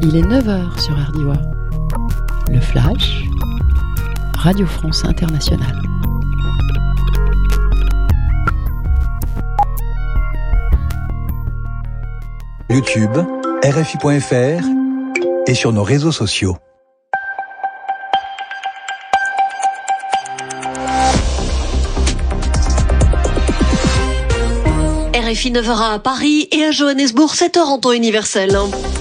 Il est 9h sur RDIWA. Le Flash, Radio France Internationale. YouTube, RFI.fr et sur nos réseaux sociaux. RFI 9h à Paris et à Johannesburg, 7h en temps universel.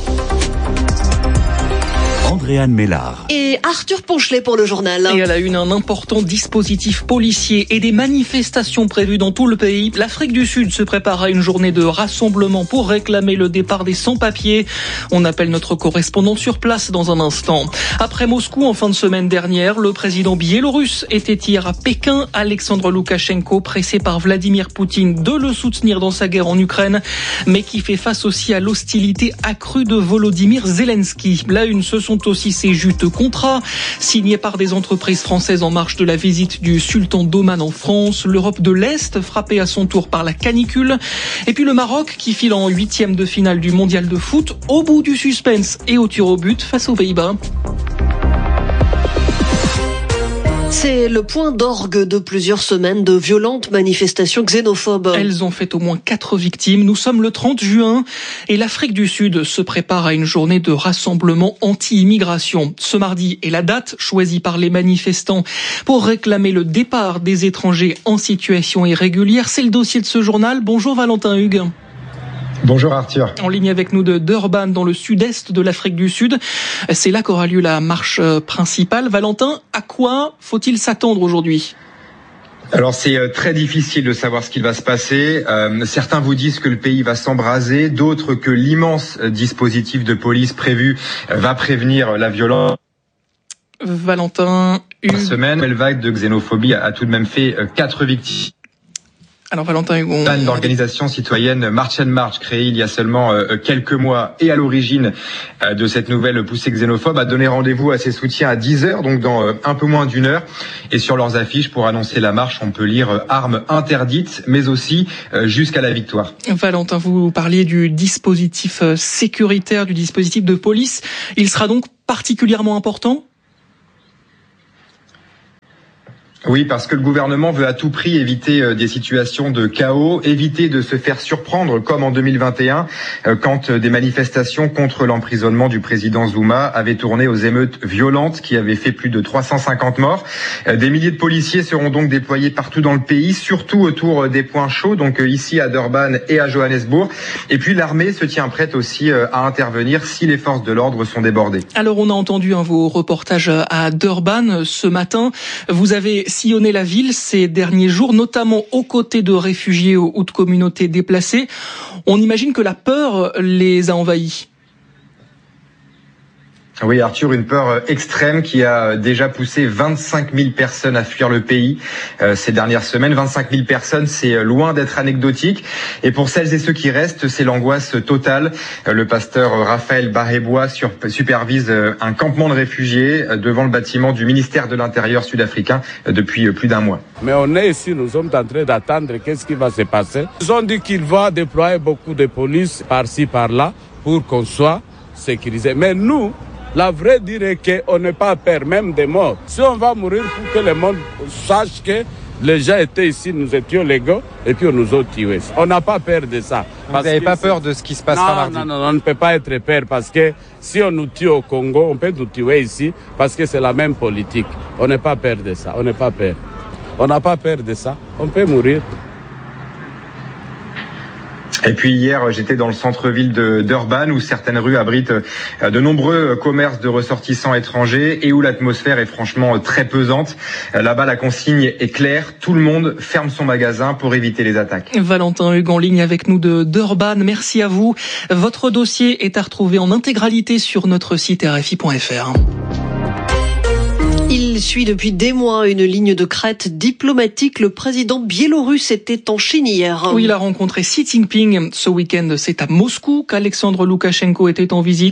Andréane Mélard. Et Arthur Ponchelet pour le journal. Et à la une, un important dispositif policier et des manifestations prévues dans tout le pays. L'Afrique du Sud se prépare à une journée de rassemblement pour réclamer le départ des sans-papiers. On appelle notre correspondant sur place dans un instant. Après Moscou, en fin de semaine dernière, le président biélorusse était hier à Pékin. Alexandre Loukachenko, pressé par Vladimir Poutine de le soutenir dans sa guerre en Ukraine, mais qui fait face aussi à l'hostilité accrue de Volodymyr Zelensky. La une, ce sont aussi ces juteux contrats signés par des entreprises françaises en marge de la visite du sultan d'Oman en France, l'Europe de l'Est frappée à son tour par la canicule, et puis le Maroc qui file en 8e de finale du mondial de foot au bout du suspense et au tir au but face aux Pays-Bas. C'est le point d'orgue de plusieurs semaines de violentes manifestations xénophobes. Elles ont fait au moins 4 victimes. Nous sommes le 30 juin et l'Afrique du Sud se prépare à une journée de rassemblement anti-immigration. Ce mardi est la date choisie par les manifestants pour réclamer le départ des étrangers en situation irrégulière. C'est le dossier de ce journal. Bonjour Valentin Hugues. Bonjour Arthur. En ligne avec nous de Durban, dans le sud-est de l'Afrique du Sud. C'est là qu'aura lieu la marche principale. Valentin, à quoi faut-il s'attendre aujourd'hui ? Alors c'est très difficile de savoir ce qu'il va se passer. Certains vous disent que le pays va s'embraser, d'autres que l'immense dispositif de police prévu va prévenir la violence. Valentin Hugues. Cette semaine, une nouvelle vague de xénophobie a tout de même fait 4 victimes. Alors Valentin Hugues, Une organisation citoyenne March and March, créée il y a seulement quelques mois et à l'origine de cette nouvelle poussée xénophobe, a donné rendez-vous à ses soutiens à 10h, donc dans un peu moins d'une heure. Et sur leurs affiches, pour annoncer la marche, on peut lire armes interdites, mais aussi jusqu'à la victoire. Valentin, vous parliez du dispositif sécuritaire, du dispositif de police. Il sera donc particulièrement important ? Oui, parce que le gouvernement veut à tout prix éviter des situations de chaos, éviter de se faire surprendre comme en 2021, quand des manifestations contre l'emprisonnement du président Zuma avaient tourné aux émeutes violentes qui avaient fait plus de 350 morts. Des milliers de policiers seront donc déployés partout dans le pays, surtout autour des points chauds, donc ici à Durban et à Johannesburg. Et puis l'armée se tient prête aussi à intervenir si les forces de l'ordre sont débordées. Alors on a entendu vos reportages à Durban ce matin. Vous avez sillonné la ville ces derniers jours, notamment aux côtés de réfugiés ou de communautés déplacées. On imagine que la peur les a envahis. Oui, Arthur, une peur extrême qui a déjà poussé 25 000 personnes à fuir le pays ces dernières semaines. 25 000 personnes, c'est loin d'être anecdotique. Et pour celles et ceux qui restent, c'est l'angoisse totale. Le pasteur Raphaël Barrebois supervise un campement de réfugiés devant le bâtiment du ministère de l'Intérieur sud-africain depuis plus d'un mois. Mais on est ici, nous sommes en train d'attendre qu'est-ce qui va se passer. Ils ont dit qu'il va déployer beaucoup de police par-ci, par-là pour qu'on soit sécurisé. Mais nous, la vraie dire est qu'on n'est pas peur même des morts. Si on va mourir pour que le monde sache que les gens étaient ici, nous étions légaux et puis on nous a tués. On n'a pas peur de ça. Vous n'avez pas peur de ce qui se passera mardi? Non, on ne peut pas être peur parce que si on nous tue au Congo, on peut nous tuer ici parce que c'est la même politique. On n'est pas peur de ça, on n'est pas peur. On n'a pas peur de ça, on peut mourir. Et puis hier, j'étais dans le centre-ville de Durban où certaines rues abritent de nombreux commerces de ressortissants étrangers et où l'atmosphère est franchement très pesante. Là-bas, la consigne est claire. Tout le monde ferme son magasin pour éviter les attaques. Valentin Hugues en ligne avec nous de Durban. Merci à vous. Votre dossier est à retrouver en intégralité sur notre site rfi.fr. Il suit depuis des mois une ligne de crête diplomatique. Le président biélorusse était en Chine hier. Oui, il a rencontré Xi Jinping ce week-end. C'est à Moscou qu'Alexandre Loukachenko était en visite.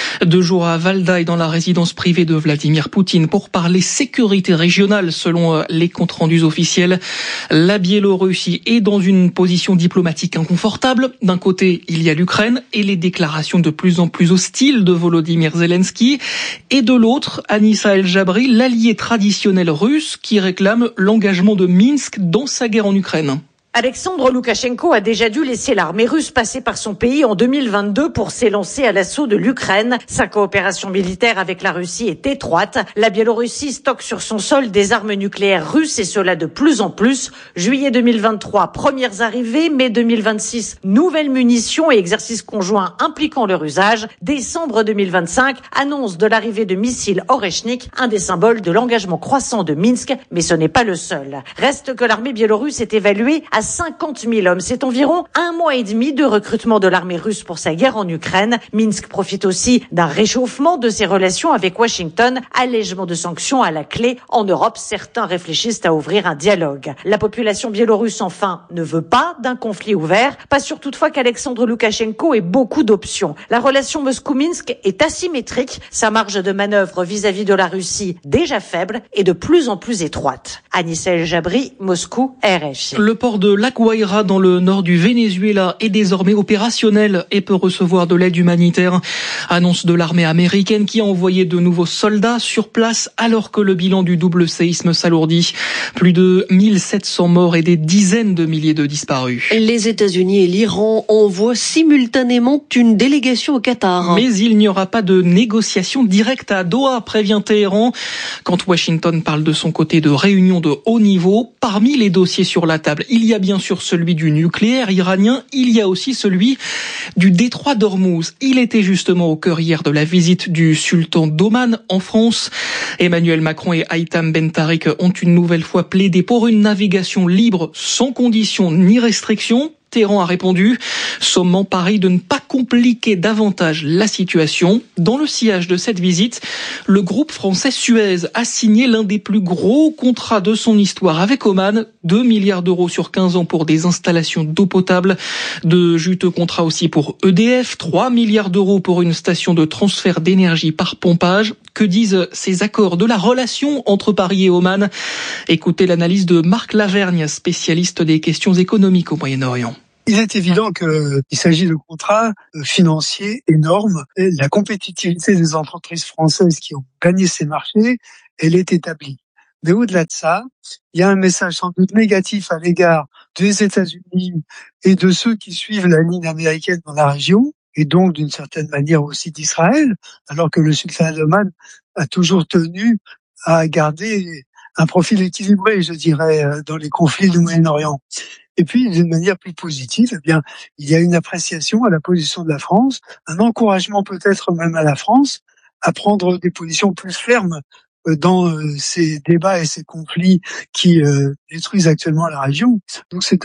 2 jours à Valdaï, dans la résidence privée de Vladimir Poutine, pour parler sécurité régionale selon les comptes rendus officiels. La Biélorussie est dans une position diplomatique inconfortable. D'un côté, il y a l'Ukraine et les déclarations de plus en plus hostiles de Volodymyr Zelensky. Et de l'autre, Anissa El-Jabri, l'allié traditionnel russe qui réclame l'engagement de Minsk dans sa guerre en Ukraine. Alexandre Loukachenko a déjà dû laisser l'armée russe passer par son pays en 2022 pour s'élancer à l'assaut de l'Ukraine. Sa coopération militaire avec la Russie est étroite. La Biélorussie stocke sur son sol des armes nucléaires russes et cela de plus en plus. Juillet 2023, premières arrivées. Mai 2026, nouvelles munitions et exercices conjoints impliquant leur usage. Décembre 2025, annonce de l'arrivée de missiles Oreshnik, un des symboles de l'engagement croissant de Minsk. Mais ce n'est pas le seul. Reste que l'armée biélorusse est évaluée à 50 000 hommes. C'est environ 1 mois et demi de recrutement de l'armée russe pour sa guerre en Ukraine. Minsk profite aussi d'un réchauffement de ses relations avec Washington, allègement de sanctions à la clé. En Europe, certains réfléchissent à ouvrir un dialogue. La population biélorusse, enfin, ne veut pas d'un conflit ouvert. Pas sûr toutefois qu'Alexandre Loukachenko ait beaucoup d'options. La relation Moscou-Minsk est asymétrique. Sa marge de manœuvre vis-à-vis de la Russie, déjà faible, est de plus en plus étroite. Anissa El-Jabri, Moscou, RFI. Le port de La Guaira dans le nord du Venezuela est désormais opérationnel et peut recevoir de l'aide humanitaire. Annonce de l'armée américaine qui a envoyé de nouveaux soldats sur place alors que le bilan du double séisme s'alourdit. Plus de 1700 morts et des dizaines de milliers de disparus. Les États-Unis et l'Iran envoient simultanément une délégation au Qatar. Mais il n'y aura pas de négociation directe à Doha, prévient Téhéran. Quand Washington parle de son côté de réunion de haut niveau, parmi les dossiers sur la table, il y a bien sûr celui du nucléaire iranien, il y a aussi celui du détroit d'Ormuz. Il était justement au cœur hier de la visite du sultan d'Oman en France. Emmanuel Macron et Haitham Ben Tarik ont une nouvelle fois plaidé pour une navigation libre sans conditions ni restrictions. Téhéran a répondu, sommant Paris de ne pas compliquer davantage la situation. Dans le sillage de cette visite, le groupe français Suez a signé l'un des plus gros contrats de son histoire avec Oman, 2 milliards d'euros sur 15 ans pour des installations d'eau potable. De juteux contrats aussi pour EDF, 3 milliards d'euros pour une station de transfert d'énergie par pompage. Que disent ces accords de la relation entre Paris et Oman? Écoutez l'analyse de Marc Lavergne, spécialiste des questions économiques au Moyen-Orient. Il est évident qu'il s'agit de contrats financiers énormes. Et la compétitivité des entreprises françaises qui ont gagné ces marchés, elle est établie. Mais au-delà de ça, il y a un message sans doute négatif à l'égard des États-Unis et de ceux qui suivent la ligne américaine dans la région, et donc d'une certaine manière aussi d'Israël, alors que le sultan d'Oman a toujours tenu à garder un profil équilibré, je dirais, dans les conflits du Moyen-Orient. Et puis, d'une manière plus positive, eh bien, il y a une appréciation à la position de la France, un encouragement peut-être même à la France à prendre des positions plus fermes dans ces débats et ces conflits qui détruisent actuellement la région. Donc c'est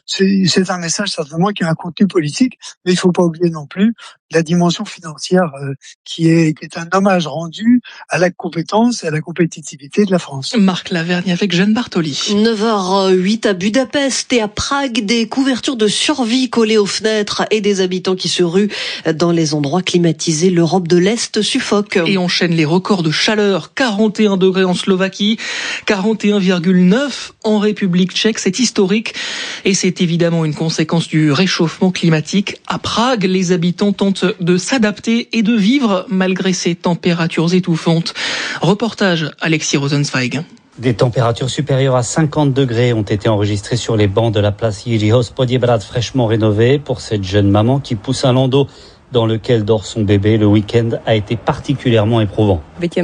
un message certainement qui a un contenu politique, mais il faut pas oublier non plus la dimension financière qui est un hommage rendu à la compétence et à la compétitivité de la France. Marc Lavergne avec Jeanne Bartoli. 9h08 à Budapest et à Prague, des couvertures de survie collées aux fenêtres et des habitants qui se ruent dans les endroits climatisés. L'Europe de l'Est suffoque. Et enchaîne les records de chaleur. 41 degrés en Slovaquie, 41,9 en République tchèque. C'est historique et c'est évidemment une conséquence du réchauffement climatique. À Prague, les habitants tentent de s'adapter et de vivre malgré ces températures étouffantes. Reportage Alexis Rosenzweig. Des températures supérieures à 50 degrés ont été enregistrées sur les bancs de la place Jiří Hospoděbrad fraîchement rénovée. Pour cette jeune maman qui pousse un landau dans lequel dort son bébé, le week-end a été particulièrement éprouvant.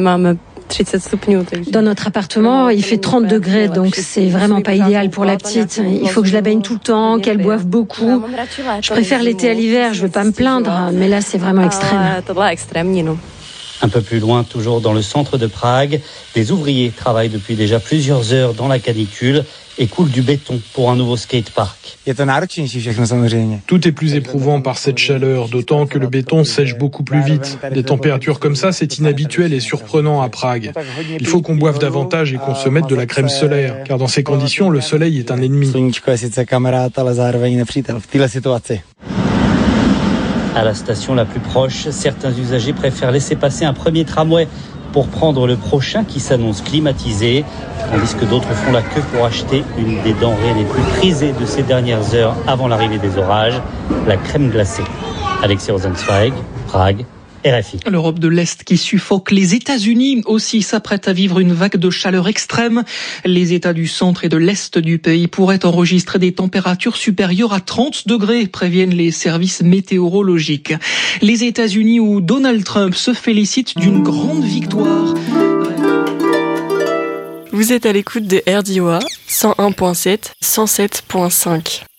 Dans notre appartement, il fait 30 degrés, donc c'est vraiment pas idéal pour la petite. Il faut que je la baigne tout le temps, qu'elle boive beaucoup. Je préfère l'été à l'hiver, je veux pas me plaindre, mais là c'est vraiment extrême. Un peu plus loin, toujours dans le centre de Prague, des ouvriers travaillent depuis déjà plusieurs heures dans la canicule et coulent du béton pour un nouveau skatepark. Tout est plus éprouvant par cette chaleur, d'autant que le béton sèche beaucoup plus vite. Des températures comme ça, c'est inhabituel et surprenant à Prague. Il faut qu'on boive davantage et qu'on se mette de la crème solaire, car dans ces conditions, le soleil est un ennemi. à la station la plus proche. Certains usagers préfèrent laisser passer un premier tramway pour prendre le prochain qui s'annonce climatisé, tandis que d'autres font la queue pour acheter une des denrées les plus prisées de ces dernières heures avant l'arrivée des orages, la crème glacée. Alexis Rosenzweig, Prague, RFI. L'Europe de l'Est qui suffoque. Les États-Unis aussi s'apprêtent à vivre une vague de chaleur extrême. Les États du centre et de l'Est du pays pourraient enregistrer des températures supérieures à 30 degrés, préviennent les services météorologiques. Les États-Unis où Donald Trump se félicite d'une grande victoire. Vous êtes à l'écoute de RDOA 101.7, 107.5.